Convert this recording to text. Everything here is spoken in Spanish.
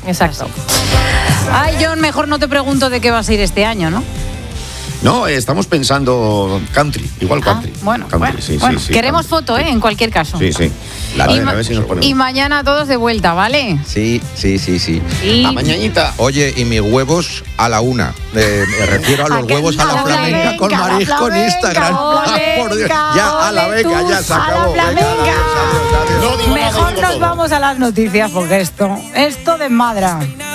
Exacto. Ay, John, mejor no te pregunto de qué vas a ir este año, ¿no? No, estamos pensando country, igual country. Bueno, country, sí. Queremos country. foto, en cualquier caso. Sí. A ver si nos ponemos. Y mañana todos de vuelta, ¿vale? Sí. A mañanita. Oye, y mis huevos a la 1. Me refiero a los huevos a la flamenca con marisco en Instagram. Por Dios. Ya, a la venga, ya se acabó. A la Venga, flamenca. adiós. Mejor nos vamos a las noticias porque esto desmadra.